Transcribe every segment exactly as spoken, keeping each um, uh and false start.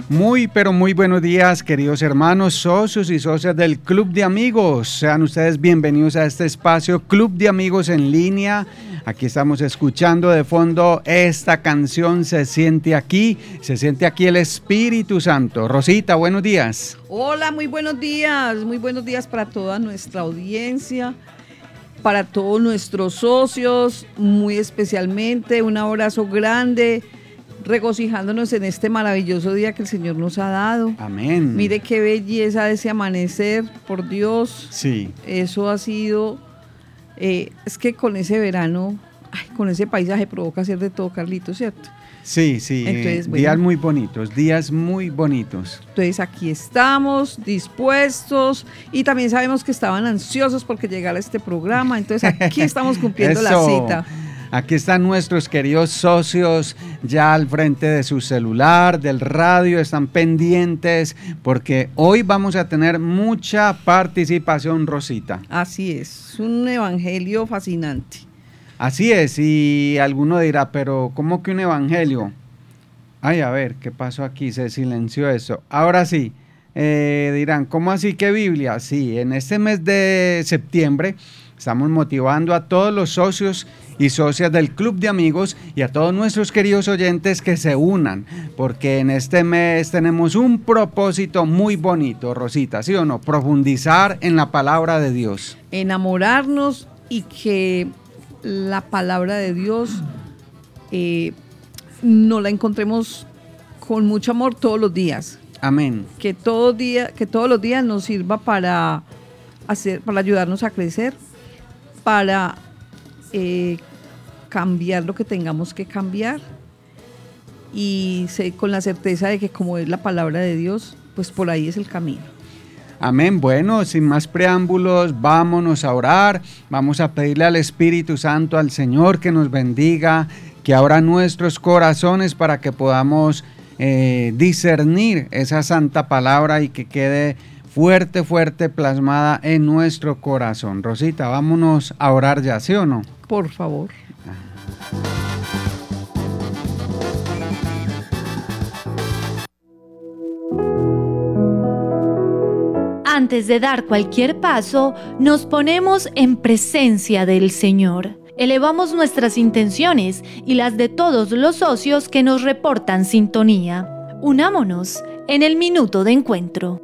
Muy, pero muy buenos días, queridos hermanos, socios y socias del Club de Amigos. Sean ustedes bienvenidos a este espacio Club de Amigos en línea. Aquí estamos escuchando de fondo esta canción, Se siente aquí, se siente aquí el Espíritu Santo. Rosita, buenos días. Hola, muy buenos días, muy buenos días para toda nuestra audiencia, para todos nuestros socios, muy especialmente un abrazo grande, regocijándonos en este maravilloso día que el Señor nos ha dado. Amén. Mire qué belleza de ese amanecer, por Dios. Sí. Eso ha sido, eh, es que con ese verano, ay, con ese paisaje provoca hacer de todo, Carlitos, ¿cierto? Sí, sí, Entonces, bueno, días muy bonitos, días muy bonitos. Entonces aquí estamos, dispuestos, y también sabemos que estaban ansiosos porque llegara este programa, entonces aquí estamos cumpliendo la cita. Aquí están nuestros queridos socios ya al frente de su celular, del radio, están pendientes porque hoy vamos a tener mucha participación, Rosita. Así es, un evangelio fascinante. Así es, y alguno dirá, pero ¿cómo que un evangelio? Ay, a ver, ¿qué pasó aquí? Se silenció eso. Ahora sí, eh, dirán, ¿cómo así que Biblia? Sí, en este mes de septiembre estamos motivando a todos los socios y socias del Club de Amigos y a todos nuestros queridos oyentes que se unan, porque en este mes tenemos un propósito muy bonito, Rosita, ¿sí o no? Profundizar en la palabra de Dios. Enamorarnos y que la palabra de Dios eh, nos la encontremos con mucho amor todos los días. Amén. Que, todo día, que todos los días nos sirva para, hacer, para ayudarnos a crecer, para eh, cambiar lo que tengamos que cambiar y sé, con la certeza de que como es la palabra de Dios, pues por ahí es el camino. Amén. Bueno, sin más preámbulos, vámonos a orar, vamos a pedirle al Espíritu Santo, al Señor, que nos bendiga, que abra nuestros corazones para que podamos eh, discernir esa santa palabra y que quede fuerte, fuerte plasmada en nuestro corazón. Rosita, vámonos a orar ya, ¿sí o no? Por favor. Antes de dar cualquier paso, nos ponemos en presencia del Señor. Elevamos nuestras intenciones y las de todos los socios que nos reportan sintonía. Unámonos en el minuto de encuentro.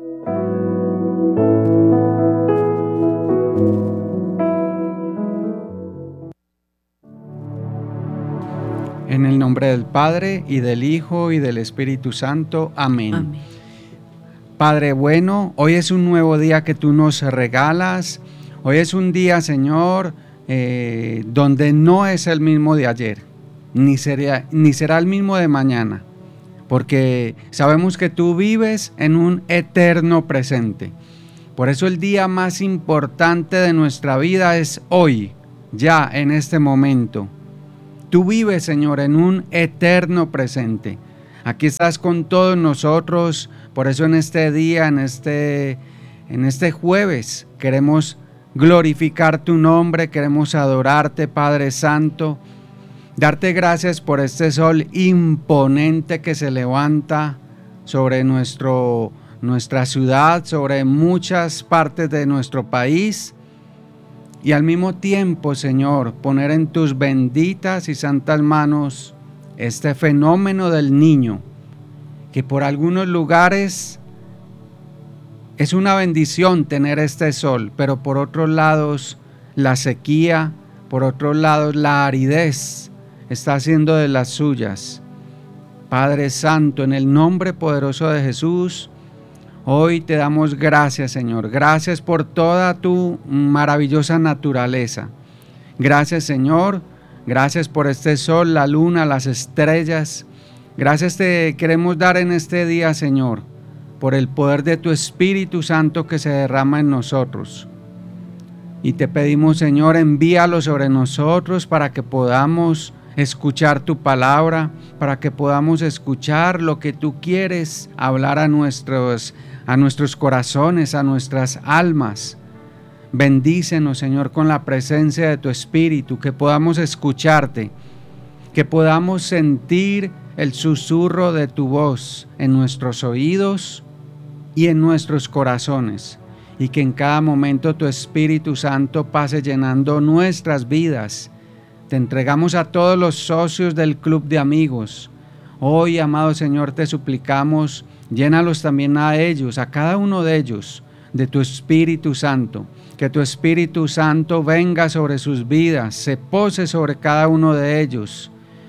En el nombre del Padre, y del Hijo, y del Espíritu Santo. Amén. Amén. Padre bueno, hoy es un nuevo día que tú nos regalas. Hoy es un día, Señor, eh, donde no es el mismo de ayer, ni será, ni será el mismo de mañana, porque sabemos que tú vives en un eterno presente. Por eso el día más importante de nuestra vida es hoy, ya en este momento. Tú vives, Señor, en un eterno presente. Aquí estás con todos nosotros, por eso en este día, en este, en este jueves, queremos glorificar tu nombre, queremos adorarte, Padre Santo, darte gracias por este sol imponente que se levanta sobre nuestro, nuestra ciudad, sobre muchas partes de nuestro país. Y al mismo tiempo, Señor, poner en tus benditas y santas manos este fenómeno del niño, que por algunos lugares es una bendición tener este sol, pero por otros lados la sequía, por otros lados la aridez está haciendo de las suyas. Padre Santo, en el nombre poderoso de Jesús, hoy te damos gracias, Señor. Gracias por toda tu maravillosa naturaleza. Gracias, Señor. Gracias por este sol, la luna, las estrellas. Gracias te queremos dar en este día, Señor, por el poder de tu Espíritu Santo que se derrama en nosotros. Y te pedimos, Señor, envíalo sobre nosotros para que podamos escuchar tu palabra, para que podamos escuchar lo que tú quieres hablar a nuestros, a nuestros corazones, a nuestras almas. Bendícenos, Señor, con la presencia de tu Espíritu, que podamos escucharte, que podamos sentir el susurro de tu voz en nuestros oídos y en nuestros corazones, y que en cada momento tu Espíritu Santo pase llenando nuestras vidas. Te entregamos a todos los socios del club de amigos. Hoy, amado Señor, te suplicamos, llénalos también a ellos, a cada uno de ellos, de tu Espíritu Santo. Que tu Espíritu Santo venga sobre sus vidas, se pose sobre cada uno de ellos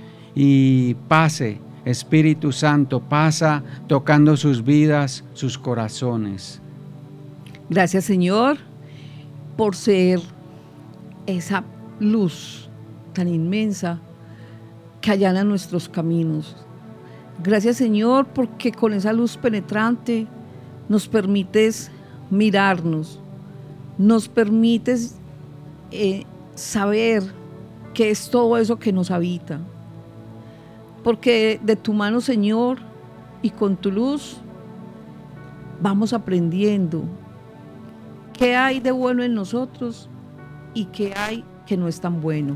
y pase, Espíritu Santo, pasa tocando sus vidas, sus corazones. Gracias, Señor, por ser esa luz tan inmensa que allana nuestros caminos. Gracias, Señor, porque con esa luz penetrante nos permites mirarnos, nos permites eh, saber qué es todo eso que nos habita. Porque de tu mano, Señor, y con tu luz, vamos aprendiendo qué hay de bueno en nosotros y qué hay que no es tan bueno.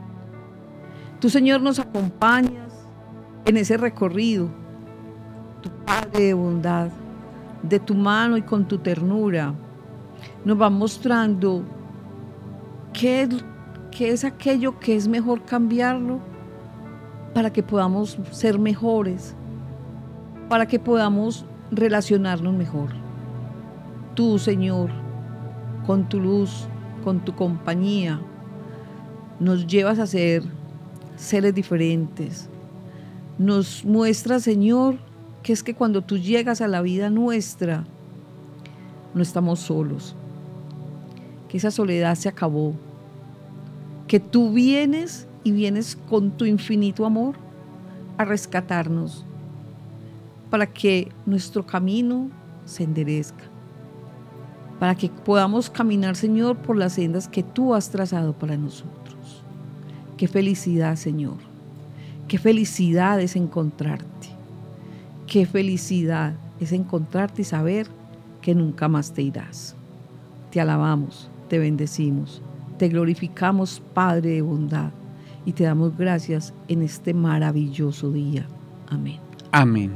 Tú, Señor, nos acompañas en ese recorrido, tu Padre de bondad, de tu mano y con tu ternura, nos va mostrando qué es, qué es aquello que es mejor cambiarlo para que podamos ser mejores, para que podamos relacionarnos mejor. Tú, Señor, con tu luz, con tu compañía, nos llevas a ser seres diferentes. Nos muestras, Señor, que es que cuando tú llegas a la vida nuestra, no estamos solos, que esa soledad se acabó, que tú vienes y vienes con tu infinito amor a rescatarnos para que nuestro camino se enderezca, para que podamos caminar, Señor, por las sendas que tú has trazado para nosotros. Qué felicidad, Señor, qué felicidad es encontrarte, qué felicidad es encontrarte y saber que nunca más te irás. Te alabamos, te bendecimos, te glorificamos, Padre de bondad, y te damos gracias en este maravilloso día. Amén. Amén.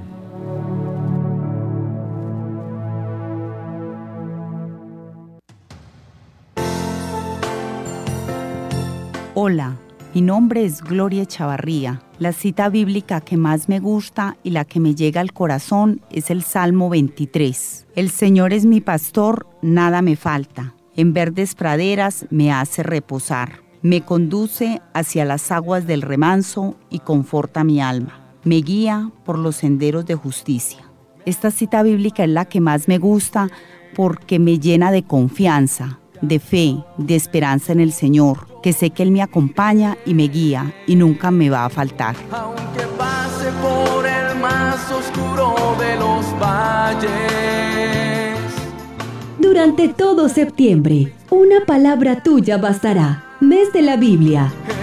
Hola, mi nombre es Gloria Chavarría. La cita bíblica que más me gusta y la que me llega al corazón es el Salmo veintitrés. El Señor es mi pastor, nada me falta. En verdes praderas me hace reposar. Me conduce hacia las aguas del remanso y conforta mi alma. Me guía por los senderos de justicia. Esta cita bíblica es la que más me gusta porque me llena de confianza, de fe, de esperanza en el Señor, que sé que Él me acompaña y me guía y nunca me va a faltar. Aunque pase por el más oscuro de los valles. Durante todo septiembre, una palabra tuya bastará. Mes de la Biblia.